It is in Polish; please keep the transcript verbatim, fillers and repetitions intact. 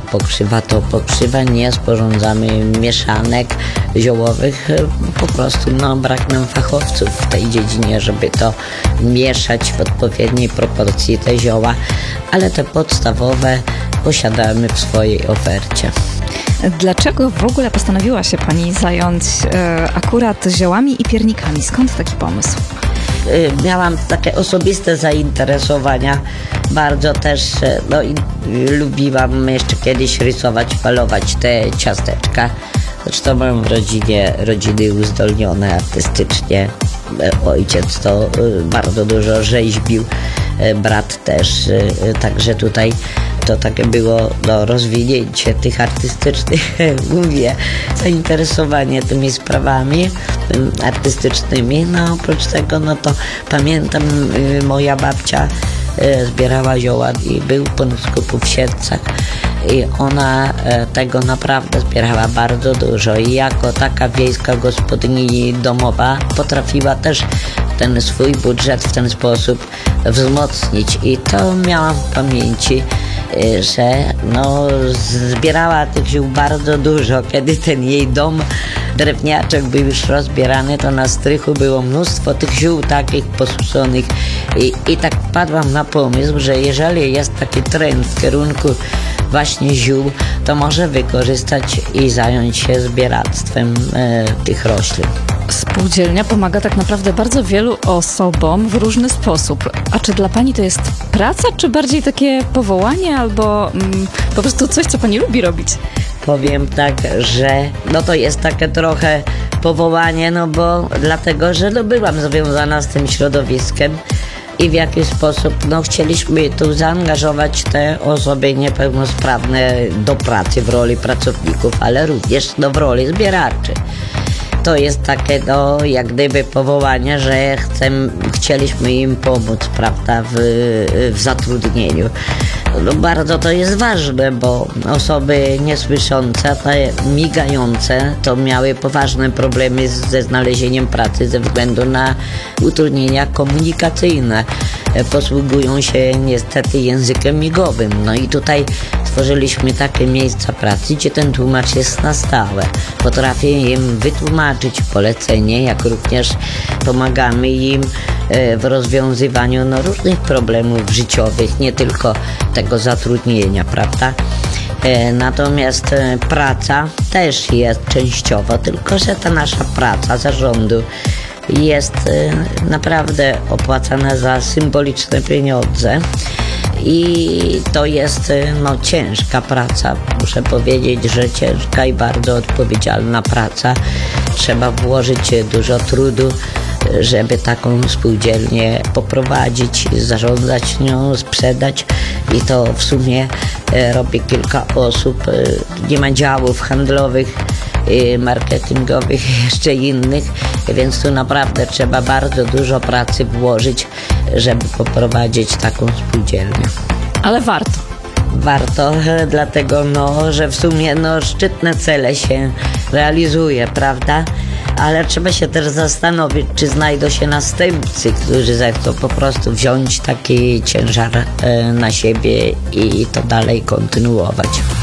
pokrzywa, to pokrzywa, nie sporządzamy mieszanek ziołowych. Po prostu no, brak nam fachowców w tej dziedzinie, żeby to mieszać w odpowiedniej proporcji te zioła, ale te podstawowe posiadamy w swojej ofercie. Dlaczego w ogóle postanowiła się Pani zająć e, akurat ziołami i piernikami? Skąd taki pomysł? Miałam takie osobiste zainteresowania. Bardzo też no, i lubiłam jeszcze kiedyś rysować, malować te ciasteczka. Zresztą mam w rodzinie rodziny uzdolnione artystycznie. Ojciec to bardzo dużo rzeźbił, brat też, także tutaj to takie było no, rozwinięcie tych artystycznych, mówię, zainteresowanie tymi sprawami artystycznymi. No oprócz tego, no to pamiętam, moja babcia zbierała zioła i był Ponyskupu w Siedlcach i ona tego naprawdę zbierała bardzo dużo i jako taka wiejska gospodyni domowa potrafiła też ten swój budżet w ten sposób wzmocnić i to miałam w pamięci, że no, zbierała tych ziół bardzo dużo. Kiedy ten jej dom drewniaczek był już rozbierany, to na strychu było mnóstwo tych ziół takich posuszonych i, i tak wpadłam na pomysł, że jeżeli jest taki trend w kierunku właśnie ziół, to może wykorzystać i zająć się zbieractwem e, tych roślin. Spółdzielnia pomaga tak naprawdę bardzo wielu osobom w różny sposób. A czy dla Pani to jest praca, czy bardziej takie powołanie albo mm, po prostu coś, co Pani lubi robić? Powiem tak, że no to jest takie trochę powołanie, no bo dlatego, że no byłam związana z tym środowiskiem i w jakiś sposób no chcieliśmy tu zaangażować te osoby niepełnosprawne do pracy w roli pracowników, ale również no, w roli zbieraczy. To jest takie, no, jak gdyby powołanie, że chcę, chcieliśmy im pomóc, prawda, w, w zatrudnieniu. No, bardzo to jest ważne, bo osoby niesłyszące, te migające, to miały poważne problemy ze znalezieniem pracy ze względu na utrudnienia komunikacyjne. Posługują się niestety językiem migowym. No i tutaj stworzyliśmy takie miejsca pracy, gdzie ten tłumacz jest na stałe. Potrafię im wytłumaczyć polecenie, jak również pomagamy im w rozwiązywaniu no, różnych problemów życiowych, nie tylko tego zatrudnienia, prawda? Natomiast praca też jest częściowo, tylko że ta nasza praca zarządu jest naprawdę opłacana za symboliczne pieniądze. I to jest no, ciężka praca, muszę powiedzieć, że ciężka i bardzo odpowiedzialna praca. Trzeba włożyć dużo trudu, żeby taką spółdzielnię poprowadzić, zarządzać nią, sprzedać i to w sumie robi kilka osób. Nie ma działów handlowych, marketingowych i jeszcze innych, więc tu naprawdę trzeba bardzo dużo pracy włożyć, żeby poprowadzić taką spółdzielnię. Ale warto. Warto, dlatego no, że w sumie no, szczytne cele się realizuje, prawda? Ale trzeba się też zastanowić, czy znajdą się następcy, którzy zechcą po prostu wziąć taki ciężar na siebie i to dalej kontynuować.